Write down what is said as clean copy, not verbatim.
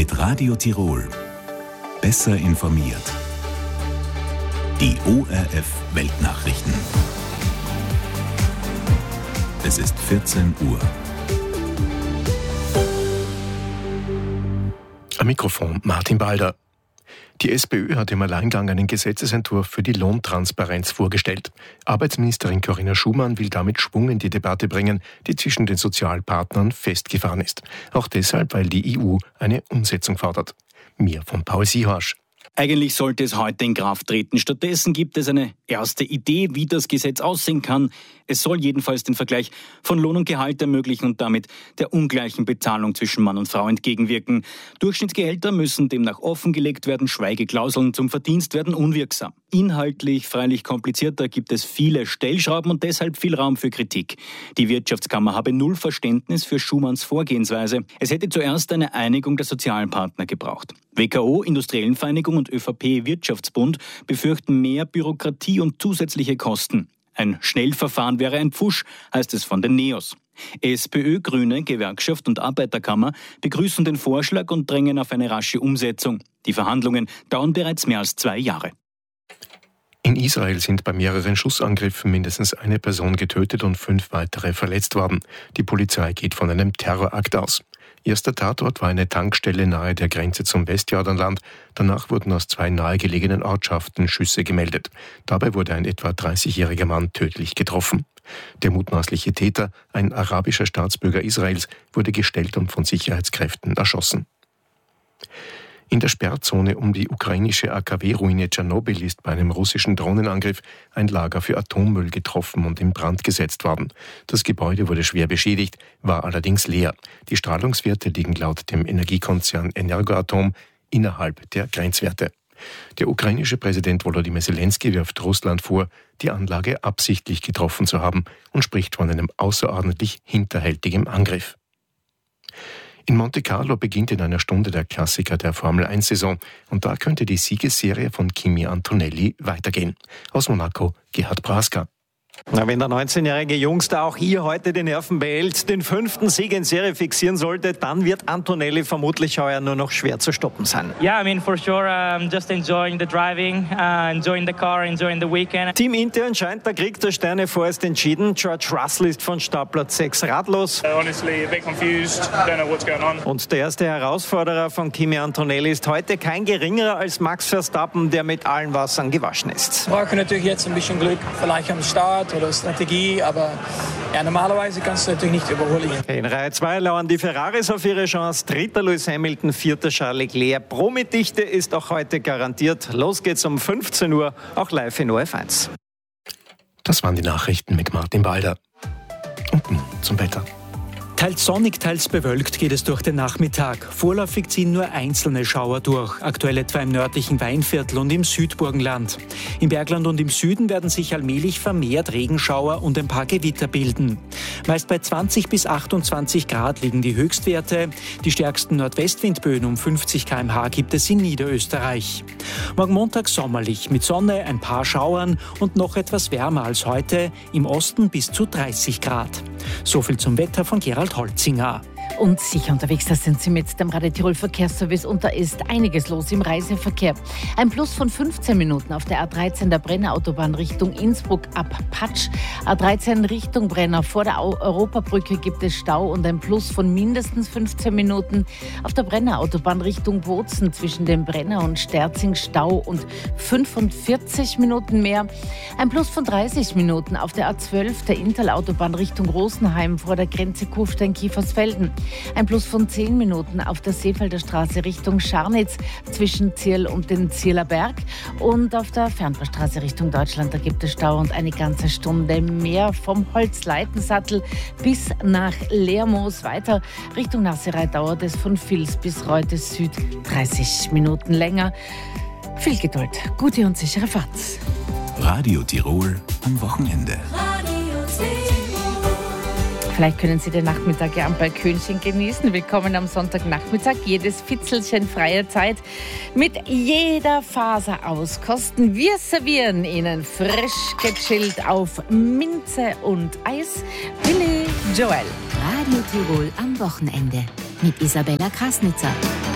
Mit Radio Tirol. Besser informiert. Die ORF Weltnachrichten. Es ist 14 Uhr. Am Mikrofon Martin Balder. Die SPÖ hat im Alleingang einen Gesetzesentwurf für die Lohntransparenz vorgestellt. Arbeitsministerin Corinna Schumann will damit Schwung in die Debatte bringen, die zwischen den Sozialpartnern festgefahren ist. Auch deshalb, weil die EU eine Umsetzung fordert. Mehr von Paul Sihorsch. Eigentlich sollte es heute in Kraft treten. Stattdessen gibt es eine erste Idee, wie das Gesetz aussehen kann. Es soll jedenfalls den Vergleich von Lohn und Gehalt ermöglichen und damit der ungleichen Bezahlung zwischen Mann und Frau entgegenwirken. Durchschnittsgehälter müssen demnach offengelegt werden, Schweigeklauseln zum Verdienst werden unwirksam. Inhaltlich freilich komplizierter, gibt es viele Stellschrauben und deshalb viel Raum für Kritik. Die Wirtschaftskammer habe null Verständnis für Schumanns Vorgehensweise. Es hätte zuerst eine Einigung der sozialen Partner gebraucht. WKO, Industriellenvereinigung und ÖVP-Wirtschaftsbund befürchten mehr Bürokratie und zusätzliche Kosten. Ein Schnellverfahren wäre ein Pfusch, heißt es von den NEOS. SPÖ, Grüne, Gewerkschaft und Arbeiterkammer begrüßen den Vorschlag und drängen auf eine rasche Umsetzung. Die Verhandlungen dauern bereits mehr als 2 Jahre. In Israel sind bei mehreren Schussangriffen mindestens eine Person getötet und 5 weitere verletzt worden. Die Polizei geht von einem Terrorakt aus. Erster Tatort war eine Tankstelle nahe der Grenze zum Westjordanland. Danach wurden aus 2 nahegelegenen Ortschaften Schüsse gemeldet. Dabei wurde ein etwa 30-jähriger Mann tödlich getroffen. Der mutmaßliche Täter, ein arabischer Staatsbürger Israels, wurde gestellt und von Sicherheitskräften erschossen. In der Sperrzone um die ukrainische AKW-Ruine Tschernobyl ist bei einem russischen Drohnenangriff ein Lager für Atommüll getroffen und in Brand gesetzt worden. Das Gebäude wurde schwer beschädigt, war allerdings leer. Die Strahlungswerte liegen laut dem Energiekonzern Energoatom innerhalb der Grenzwerte. Der ukrainische Präsident Volodymyr Zelensky wirft Russland vor, die Anlage absichtlich getroffen zu haben und spricht von einem außerordentlich hinterhältigen Angriff. In Monte Carlo beginnt in einer Stunde der Klassiker der Formel-1-Saison und da könnte die Siegesserie von Kimi Antonelli weitergehen. Aus Monaco, Gerhard Praska. Na, wenn der 19-jährige Jungster auch hier heute die Nerven behält, den 5. Sieg in Serie fixieren sollte, dann wird Antonelli vermutlich heuer nur noch schwer zu stoppen sein. Yeah, I mean for sure, just enjoying the driving, enjoying the car, enjoying the weekend. Teamintern scheint der Krieg der Sterne vorerst entschieden. George Russell ist von Startplatz 6 ratlos. Honestly, a bit confused, don't know what's going on. Und der erste Herausforderer von Kimi Antonelli ist heute kein geringerer als Max Verstappen, der mit allen Wassern gewaschen ist. Brauchen natürlich jetzt ein bisschen Glück, vielleicht am Start oder Strategie, aber ja, normalerweise kannst du natürlich nicht überholen. In Reihe 2 lauern die Ferraris auf ihre Chance. 3. Lewis Hamilton, 4. Charles Leclerc. Promedichte ist auch heute garantiert. Los geht's um 15 Uhr, auch live in ORF1. Das waren die Nachrichten mit Martin Balder. Und nun zum Wetter. Teils sonnig, teils bewölkt geht es durch den Nachmittag. Vorläufig ziehen nur einzelne Schauer durch, aktuell etwa im nördlichen Weinviertel und im Südburgenland. Im Bergland und im Süden werden sich allmählich vermehrt Regenschauer und ein paar Gewitter bilden. Meist bei 20 bis 28 Grad liegen die Höchstwerte. Die stärksten Nordwestwindböen um 50 km/h gibt es in Niederösterreich. Morgen Montag sommerlich, mit Sonne, ein paar Schauern und noch etwas wärmer als heute, im Osten bis zu 30 Grad. So viel zum Wetter von Gerald Holzinger. Und sicher unterwegs, da sind Sie mit dem Radio Tirol Verkehrsservice und da ist einiges los im Reiseverkehr. Ein Plus von 15 Minuten auf der A13 der Brenner Autobahn Richtung Innsbruck ab Patsch. A13 Richtung Brenner vor der Europabrücke gibt es Stau und ein Plus von mindestens 15 Minuten. Auf der Brenner Autobahn Richtung Bozen zwischen dem Brenner und Sterzing Stau und 45 Minuten mehr. Ein Plus von 30 Minuten auf der A12 der Intal-Autobahn Richtung Rosenheim vor der Grenze Kufstein-Kiefersfelden. Ein Plus von 10 Minuten auf der Seefelder Straße Richtung Scharnitz zwischen Zierl und den Zierler Berg. Und auf der Fernfahrstraße Richtung Deutschland, da gibt es Stau und eine ganze Stunde mehr vom Holzleitensattel bis nach Lermoos. Weiter Richtung Nasserei dauert es von Vils bis Reutes Süd 30 Minuten länger. Viel Geduld, gute und sichere Fahrt. Radio Tirol am Wochenende. Vielleicht können Sie den Nachmittag ja am Balkönchen genießen. Willkommen am Sonntagnachmittag. Jedes Fitzelchen freie Zeit mit jeder Faser auskosten. Wir servieren Ihnen frisch gechillt auf Minze und Eis. Billy Joel. Radio Tirol am Wochenende mit Isabella Krasnitzer.